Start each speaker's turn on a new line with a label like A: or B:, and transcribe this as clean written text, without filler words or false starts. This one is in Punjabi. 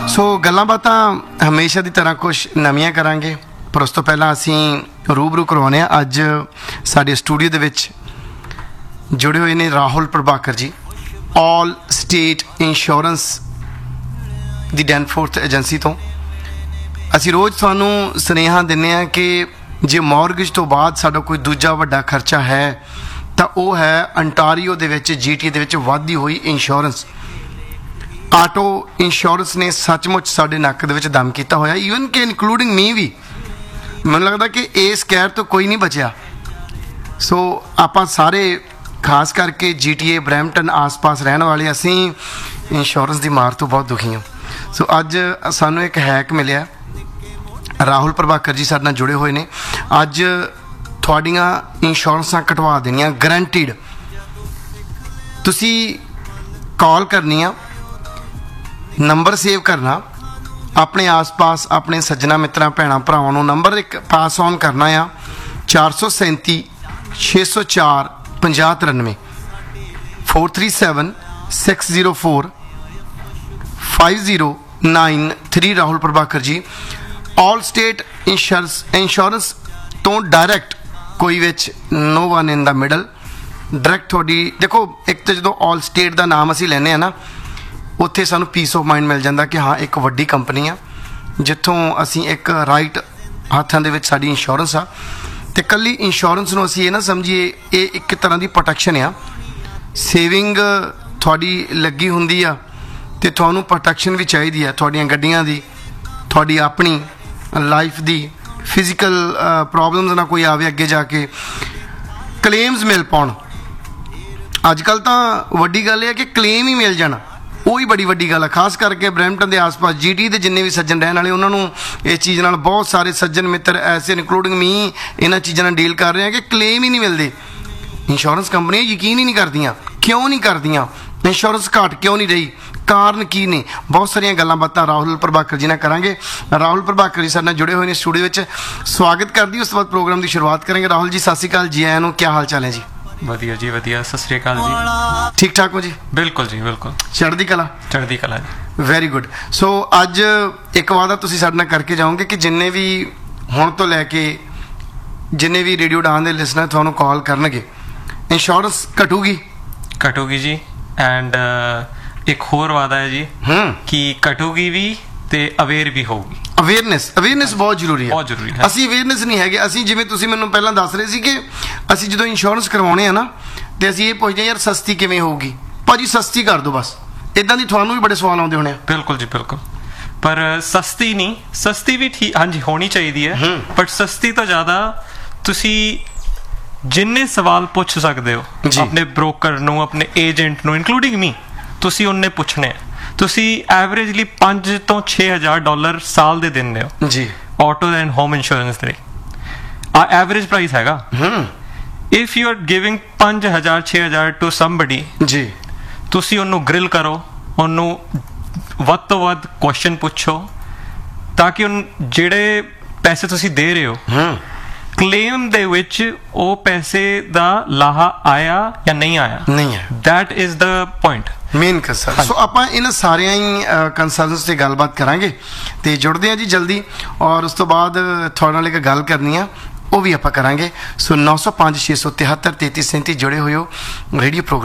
A: ਸੋ ਗੱਲਾਂ ਬਾਤਾਂ ਹਮੇਸ਼ਾ ਦੀ ਤਰ੍ਹਾਂ ਕੁਛ ਨਵੀਆਂ ਕਰਾਂਗੇ, ਪਰ ਉਸ ਤੋਂ ਪਹਿਲਾਂ ਅਸੀਂ ਰੂਬਰੂ ਕਰਵਾਉਂਦੇ ਹਾਂ। ਅੱਜ ਸਾਡੇ ਸਟੂਡੀਓ ਦੇ ਵਿੱਚ ਜੁੜੇ ਹੋਏ ਨੇ ਰਾਹੁਲ ਪ੍ਰਭਾਕਰ ਜੀ, ਆਲ ਸਟੇਟ ਇੰਸ਼ੋਰੈਂਸ ਦੀ ਡੈਨਫੋਰਥ ਏਜੰਸੀ ਤੋਂ। ਅਸੀਂ ਰੋਜ਼ ਤੁਹਾਨੂੰ ਸੁਨੇਹਾ ਦਿੰਦੇ ਹਾਂ ਕਿ ਜੇ ਮੌਰਗੇਜ ਤੋਂ ਬਾਅਦ ਸਾਡਾ ਕੋਈ ਦੂਜਾ ਵੱਡਾ ਖਰਚਾ ਹੈ ਤਾਂ ਉਹ ਹੈ ਅੰਟਾਰੀਓ ਦੇ ਵਿੱਚ, GTA ਦੇ ਵਿੱਚ ਵੱਧਦੀ ਹੋਈ ਇੰਸ਼ੋਰੈਂਸ। ਆਟੋ ਇੰਸ਼ੋਰੈਂਸ ਨੇ ਸੱਚਮੁੱਚ ਸਾਡੇ ਨੱਕ ਦੇ ਵਿੱਚ ਦਮ ਕੀਤਾ ਹੋਇਆ, ਈਵਨ ਕਿ ਇਨਕਲੂਡਿੰਗ ਮੀ ਵੀ। ਮੈਨੂੰ ਲੱਗਦਾ ਕਿ ਇਸ ਕਹਿਰ ਤੋਂ ਕੋਈ ਨਹੀਂ ਬਚਿਆ। ਸੋ ਆਪਾਂ ਸਾਰੇ ਖਾਸ ਕਰਕੇ GTA ਬਰੈਂਪਟਨ ਆਸ-ਪਾਸ ਰਹਿਣ ਵਾਲੇ ਅਸੀਂ ਇੰਸ਼ੋਰੈਂਸ ਦੀ ਮਾਰ ਤੋਂ ਬਹੁਤ ਦੁਖੀ ਹਾਂ। ਸੋ ਅੱਜ ਸਾਨੂੰ ਇੱਕ ਹੈਕ ਮਿਲਿਆ, ਰਾਹੁਲ ਪ੍ਰਭਾਕਰ ਜੀ ਸਾਡੇ ਨਾਲ ਜੁੜੇ ਹੋਏ ਨੇ। ਅੱਜ ਤੁਹਾਡੀਆਂ ਇੰਸ਼ੋਰੈਂਸਾਂ ਕਟਵਾ ਦੇਣੀਆਂ ਗਰੰਟੀਡ। ਤੁਸੀਂ ਕਾਲ ਕਰਨੀ ਆ, ਨੰਬਰ ਸੇਵ ਕਰਨਾ, ਆਪਣੇ ਆਸ-ਪਾਸ ਆਪਣੇ ਸੱਜਣਾ ਮਿੱਤਰਾਂ ਭੈਣਾਂ ਭਰਾਵਾਂ ਨੂੰ ਨੰਬਰ ਇੱਕ ਪਾਸ ਔਨ ਕਰਨਾ ਆ, 437 604 5093 437 604 5093। ਰਾਹੁਲ ਪ੍ਰਭਾਕਰ ਜੀ ਆਲ ਸਟੇਟ ਇੰਸ਼ੋਰੈਂਸ ਤੋਂ ਡਾਇਰੈਕਟ, ਕੋਈ ਵਿੱਚ no one in the middle, direct ਤੁਹਾਡੀ। ਦੇਖੋ, ਇੱਕ ਤਾਂ ਜਦੋਂ ਆਲ ਸਟੇਟ ਦਾ ਨਾਮ ਅਸੀਂ ਲੈਂਦੇ ਹਾਂ ਨਾ, ਉੱਥੇ ਸਾਨੂੰ ਪੀਸ ਆਫ ਮਾਈਂਡ ਮਿਲ ਜਾਂਦਾ ਕਿ ਹਾਂ ਇੱਕ ਵੱਡੀ ਕੰਪਨੀ ਆ ਜਿੱਥੋਂ ਅਸੀਂ ਇੱਕ ਰਾਈਟ ਹੱਥਾਂ ਦੇ ਵਿੱਚ ਸਾਡੀ ਇੰਸ਼ੋਰੈਂਸ ਆ। ਅਤੇ ਇਕੱਲੀ ਇੰਸ਼ੋਰੈਂਸ ਨੂੰ ਅਸੀਂ ਇਹ ਨਾ ਸਮਝੀਏ, ਇਹ ਇੱਕ ਤਰ੍ਹਾਂ ਦੀ ਪ੍ਰੋਟੈਕਸ਼ਨ ਆ। ਸੇਵਿੰਗ ਤੁਹਾਡੀ ਲੱਗੀ ਹੁੰਦੀ ਆ ਅਤੇ ਤੁਹਾਨੂੰ ਪ੍ਰੋਟੈਕਸ਼ਨ ਵੀ ਚਾਹੀਦੀ ਆ, ਤੁਹਾਡੀਆਂ ਗੱਡੀਆਂ ਦੀ, ਤੁਹਾਡੀ ਆਪਣੀ ਲਾਈਫ ਦੀ, ਫਿਜ਼ੀਕਲ ਪ੍ਰੋਬਲਮਸ ਨਾ ਕੋਈ ਆਵੇ ਅੱਗੇ ਜਾ ਕੇ, ਕਲੇਮਸ ਮਿਲ ਪਾਉਣ। ਅੱਜ ਕੱਲ੍ਹ ਤਾਂ ਵੱਡੀ ਗੱਲ ਇਹ ਹੈ ਕਿ ਕਲੇਮ ਹੀ ਮਿਲ ਜਾਣਾ, ਉਹ ਹੀ ਬੜੀ ਵੱਡੀ ਗੱਲ ਹੈ। ਖਾਸ ਕਰਕੇ ਬਰੈਂਪਟਨ ਦੇ ਆਸ-ਪਾਸ GTA ਦੇ ਜਿੰਨੇ ਵੀ ਸੱਜਣ ਰਹਿਣ ਵਾਲੇ, ਉਹਨਾਂ ਨੂੰ ਇਸ ਚੀਜ਼ ਨਾਲ ਬਹੁਤ ਸਾਰੇ ਸੱਜਣ ਮਿੱਤਰ ਐਸੇ ਇਨਕਲੂਡਿੰਗ ਮੀ ਇਹਨਾਂ ਚੀਜ਼ਾਂ ਨਾਲ ਡੀਲ ਕਰ ਰਹੇ ਆ ਕਿ ਕਲੇਮ ਹੀ ਨਹੀਂ ਮਿਲਦੇ। ਇੰਸ਼ੋਰੈਂਸ ਕੰਪਨੀਆਂ ਯਕੀਨ ਹੀ ਨਹੀਂ ਕਰਦੀਆਂ। ਕਿਉਂ ਨਹੀਂ ਕਰਦੀਆਂ? ਇੰਸ਼ੋਰੈਂਸ ਘੱਟ ਕਿਉਂ ਨਹੀਂ ਰਹੀ? ਕਾਰਨ ਕੀ ਨੇ? ਬਹੁਤ ਸਾਰੀਆਂ ਗੱਲਾਂ ਬਾਤਾਂ ਰਾਹੁਲ ਪ੍ਰਭਾਕਰ ਜੀ ਨਾਲ ਕਰਾਂਗੇ। ਰਾਹੁਲ ਪ੍ਰਭਾਕਰ ਜੀ ਸਾਡੇ ਨਾਲ ਜੁੜੇ ਹੋਏ ਨੇ ਸਟੂਡੀਓ ਵਿੱਚ। ਸਵਾਗਤ ਕਰਦੀ, ਉਸ ਤੋਂ ਬਾਅਦ ਪ੍ਰੋਗਰਾਮ ਦੀ ਸ਼ੁਰੂਆਤ ਕਰਾਂਗੇ। ਰਾਹੁਲ ਜੀ ਸਤਿ ਸ਼੍ਰੀ ਅਕਾਲ, ਜੀ ਆਇਆਂ ਨੂੰ। ਕੀ ਹਾਲ ਚਾਲ ਹੈ ਜੀ?
B: ਵਧੀਆ ਜੀ, ਵਧੀਆ। ਸਤਿ ਸ਼੍ਰੀ ਅਕਾਲ ਜੀ।
A: ਠੀਕ ਠਾਕ ਹੋ ਜੀ?
B: ਬਿਲਕੁਲ ਜੀ, ਬਿਲਕੁਲ।
A: ਚੜ੍ਹਦੀ ਕਲਾ?
B: ਚੜ੍ਹਦੀ ਕਲਾ ਜੀ।
A: Very good. ਸੋ ਅੱਜ ਇੱਕ ਵਾਅਦਾ ਤੁਸੀਂ ਸਾਡੇ ਨਾਲ ਕਰਕੇ ਜਾਓਗੇ ਕਿ ਜਿੰਨੇ ਵੀ ਹੁਣ ਤੋਂ ਲੈ ਕੇ ਜਿੰਨੇ ਵੀ ਰੇਡੀਓ ਡਾਨ ਦੇ ਲਿਸਨਰ ਤੁਹਾਨੂੰ ਕਾਲ ਕਰਨਗੇ, ਇੰਸ਼ੋਰੈਂਸ ਘਟੂਗੀ?
B: ਘਟੂਗੀ ਜੀ। ਐਂਡ ਇੱਕ ਹੋਰ ਵਾਅਦਾ ਹੈ ਜੀ ਕਿ ਘਟੂਗੀ ਵੀ ਤੇ ਅਵੇਅਰ ਵੀ ਹੋਊਗੀ। ਅਵੇਅਰਨੈਸ ਬਹੁਤ ਜ਼ਰੂਰੀ ਹੈ। ਬਹੁਤ ਜ਼ਰੂਰੀ ਹੈ।
A: ਅਸੀਂ ਅਵੇਅਰਨੈਸ ਨਹੀਂ ਹੈਗੇ। ਅਸੀਂ, ਜਿਵੇਂ ਤੁਸੀਂ ਮੈਨੂੰ ਪਹਿਲਾਂ ਦੱਸ ਰਹੇ ਸੀ ਕਿ ਅਸੀਂ ਜਦੋਂ ਇੰਸ਼ੋਰੈਂਸ ਕਰਵਾਉਣੇ ਆ ਨਾ, ਤੇ ਅਸੀਂ ਇਹ ਪੁੱਛਦੇ ਯਾਰ ਸਸਤੀ ਕਿਵੇਂ ਹੋਊਗੀ? ਭਾਜੀ ਸਸਤੀ ਕਰ ਦਿਓ ਬਸ। ਇੱਦਾਂ ਦੀ ਤੁਹਾਨੂੰ ਵੀ ਬੜੇ ਸਵਾਲ ਆਉਂਦੇ ਹੋਣੇ ਆ।
B: ਬਿਲਕੁਲ ਜੀ, ਬਿਲਕੁਲ। ਪਰ ਸਸਤੀ ਨਹੀਂ, ਸਸਤੀ ਵੀ ਠੀਕ, ਹਾਂਜੀ ਹੋਣੀ ਚਾਹੀਦੀ ਹੈ, ਬਟ ਸਸਤੀ ਤੋਂ ਜ਼ਿਆਦਾ ਤੁਸੀਂ ਜਿੰਨੇ ਸਵਾਲ ਪੁੱਛ ਸਕਦੇ ਹੋ ਆਪਣੇ ਬ੍ਰੋਕਰ ਨੂੰ, ਆਪਣੇ ਏਜੰਟ ਨੂੰ, ਇਨਕਲੂਡਿੰਗ ਮੀ, ਤੁਸੀਂ ਉਹਨੇ ਪੁੱਛਣੇ ਆ। ਤੁਸੀਂ ਐਵਰੇਜਲੀ $5,000 ਤੋਂ $6,000 ਸਾਲ ਦੇ ਦਿੰਦੇ ਹੋ ਜੀ ਆਟੋ ਐਂਡ ਹੋਮ ਇੰਸ਼ੋਰੈਂਸ ਦੇ। ਆ ਐਵਰੇਜ ਪ੍ਰਾਈਸ ਹੈਗਾ। If you are giving 5,000 6,000 to somebody ਜੀ, ਤੁਸੀਂ ਉਹਨੂੰ ਗ੍ਰਿਲ ਕਰੋ, ਉਹਨੂੰ ਵੱਧ ਤੋਂ ਵੱਧ ਕੁਐਸਚਨ ਪੁੱਛੋ, ਤਾਂ ਕਿ ਜਿਹੜੇ ਪੈਸੇ ਤੁਸੀਂ ਦੇ ਰਹੇ ਹੋ ਕਲੇਮ ਦੇ ਵਿੱਚ ਉਹ ਪੈਸੇ ਦਾ ਲਾਹਾ ਆਇਆ ਜਾਂ ਨਹੀਂ ਆਇਆ, ਨਹੀਂ ਹੈ। That is the point, main concern. ਸੋ ਆਪਾਂ ਇਹਨਾਂ ਸਾਰਿਆਂ ਹੀ ਕੰਸਰਨਸ ਤੇ ਗੱਲਬਾਤ ਕਰਾਂਗੇ ਤੇ ਜੁੜਦੇ ਹਾਂ ਜੀ ਜਲਦੀ। ਔਰ ਉਸ ਤੋਂ ਬਾਅਦ ਤੁਹਾਡੇ ਨਾਲ ਇੱਕ ਗੱਲ ਕਰਨੀ ਆ, ਉਹ ਵੀ ਆਪਾਂ ਕਰਾਂਗੇ। ਸੋ 905 673 3337 ਜੁੜੇ ਹੋਏ ਹੋ ਰੇਡੀਓ ਪ੍ਰੋਗਰਾਮ